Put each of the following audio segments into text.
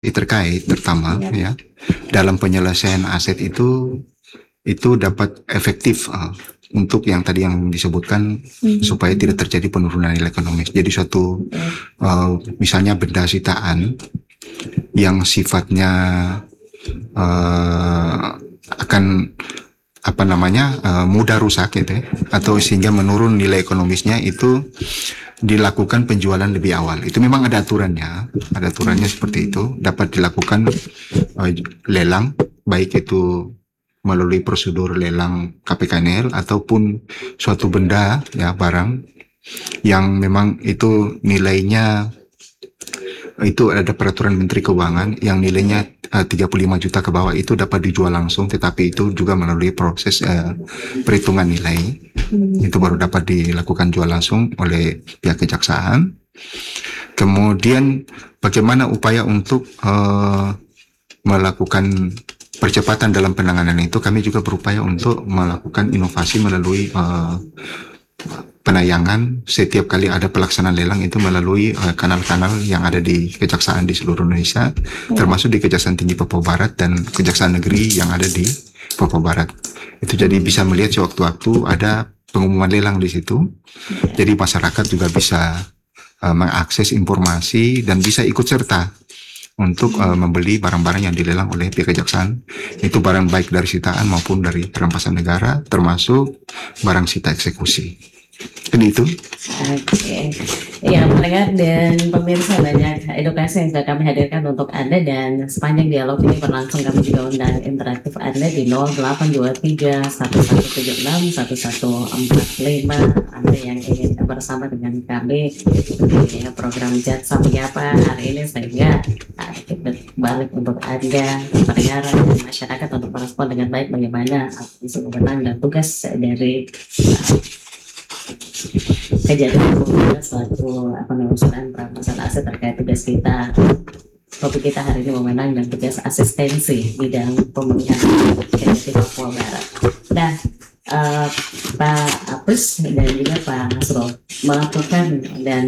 terkait terutama ya dalam penyelesaian aset itu dapat efektif untuk yang tadi yang disebutkan supaya tidak terjadi penurunan nilai ekonomis. Jadi suatu misalnya benda sitaan yang sifatnya akan mudah rusak gitu ya, atau sehingga menurun nilai ekonomisnya, itu dilakukan penjualan lebih awal. Itu memang ada aturannya seperti itu. Dapat dilakukan lelang, baik itu melalui prosedur lelang KPKNL ataupun suatu benda ya, barang yang memang itu nilainya, itu ada peraturan Menteri Keuangan yang nilainya 35 juta ke bawah, itu dapat dijual langsung, tetapi itu juga melalui proses perhitungan nilai. Itu baru dapat dilakukan jual langsung oleh pihak kejaksaan. Kemudian bagaimana upaya untuk melakukan percepatan dalam penanganan itu, kami juga berupaya untuk melakukan inovasi melalui penayangan setiap kali ada pelaksanaan lelang itu melalui kanal-kanal yang ada di kejaksaan di seluruh Indonesia, termasuk di Kejaksaan Tinggi Papua Barat dan Kejaksaan Negeri yang ada di Papua Barat. Itu jadi bisa melihat sewaktu-waktu ada pengumuman lelang di situ. Jadi masyarakat juga bisa mengakses informasi dan bisa ikut serta untuk membeli barang-barang yang dilelang oleh pihak kejaksaan. Itu barang baik dari sitaan maupun dari perampasan negara, termasuk barang sita eksekusi. Jadi itu. Oke. Ya, pendengar dan pemirsa, banyak edukasi yang sudah kami hadirkan untuk Anda, dan sepanjang dialog ini berlangsung kami juga undang interaktif Anda di 0823 1176 1145. Anda yang ingin bersama dengan kami di program Jaksa Menyapa hari ini, sehingga balik untuk Anda pendengar dan masyarakat untuk merespon dengan baik bagaimana isu kewenangan dan tugas dari kejadian suatu penelusuran perampasan aset terkait tugas kita. Topik kita hari ini memenang dan tugas asistensi bidang pemulihan di Papua Barat. Nah, Pak Apus dan juga Pak Hasrul melakukan dan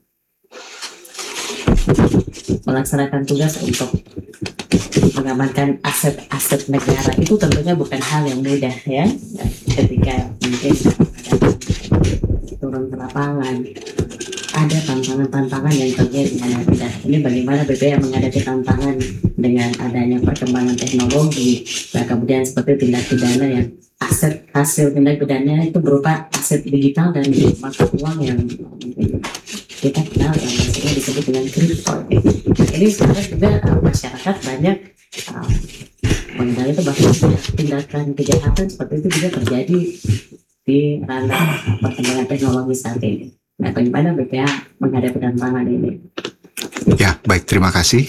melaksanakan tugas untuk mengamankan aset-aset negara, itu tentunya bukan hal yang mudah ya. Ketika mungkin turun ke lapangan, ada tantangan-tantangan yang terjadi. Dan ini bagaimana BPA menghadapi tantangan dengan adanya perkembangan teknologi, nah kemudian seperti tindak pidana yang aset hasil tindak pidana itu berupa aset digital dan mata uang yang kita kenal yang biasanya disebut dengan kripto. Ini sekarang juga masyarakat banyak mengenal itu, bahkan tindakan kejahatan seperti itu juga terjadi di ranah perkembangan teknologi saat ini. Nah, bagaimana BPA menghadapi tantangan ini? Ya, baik, terima kasih.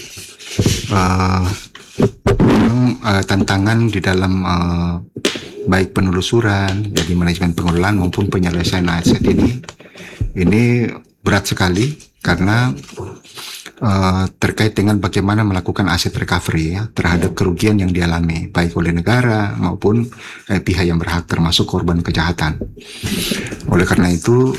Tantangan di dalam baik penelusuran, jadi manajemen pengelolaan maupun penyelesaian aset ini berat sekali, karena terkait dengan bagaimana melakukan aset recovery ya, terhadap kerugian yang dialami baik oleh negara maupun pihak yang berhak, termasuk korban kejahatan. Oleh karena itu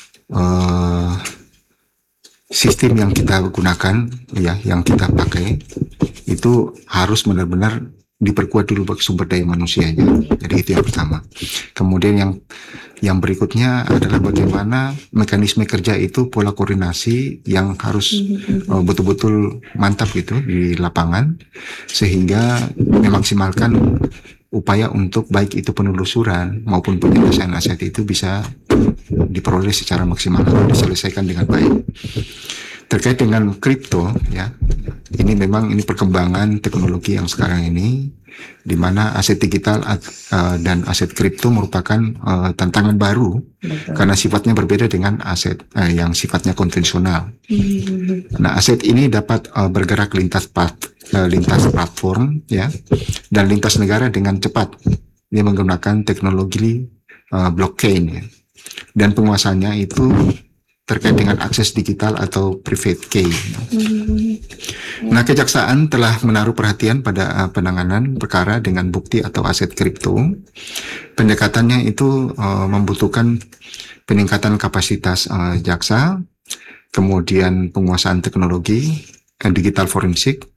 sistem yang kita gunakan ya, yang kita pakai itu harus benar-benar diperkuat dulu bagi sumber daya manusianya. Jadi itu yang pertama. Kemudian yang berikutnya adalah bagaimana mekanisme kerja itu, pola koordinasi yang harus betul-betul mantap gitu di lapangan, sehingga memaksimalkan upaya untuk baik itu penelusuran maupun penyelesaian aset itu bisa diperoleh secara maksimal atau diselesaikan dengan baik. Terkait dengan kripto ya, ini memang perkembangan teknologi yang sekarang ini, di mana aset digital dan aset kripto merupakan tantangan baru. Betul. Karena sifatnya berbeda dengan aset yang sifatnya konvensional. Nah, aset ini dapat bergerak lintas platform ya, dan lintas negara dengan cepat. Dia menggunakan teknologi blockchain ya, dan penguasanya itu terkait dengan akses digital atau private key. Nah, kejaksaan telah menaruh perhatian pada penanganan perkara dengan bukti atau aset kripto. Pendekatannya itu membutuhkan peningkatan kapasitas jaksa, kemudian penguasaan teknologi digital forensik,